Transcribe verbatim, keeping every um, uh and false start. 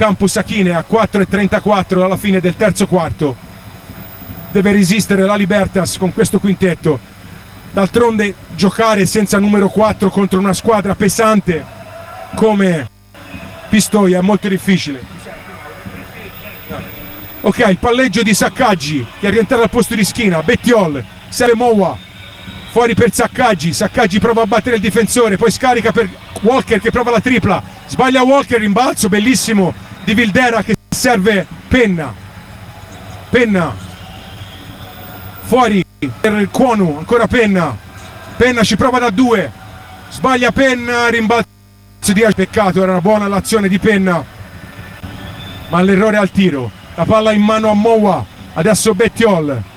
Campus Achine a quattro e trentaquattro alla fine del terzo quarto. Deve resistere la Libertas con questo quintetto. D'altronde giocare senza numero quattro contro una squadra pesante come Pistoia è molto difficile. Ok, il palleggio di Saccaggi che è rientrato al posto di Schina. Bettiol, serve Moua, fuori per Saccaggi. Saccaggi prova a battere il difensore, poi scarica per Walker che prova la tripla, sbaglia Walker, rimbalzo bellissimo di Vildera che serve Penna. Penna fuori per Kwonu, ancora Penna. Penna ci prova da due, sbaglia Penna, rimbalzo di peccato, era una buona l'azione di Penna, ma l'errore al tiro. La palla in mano a Moua, adesso Bettiol.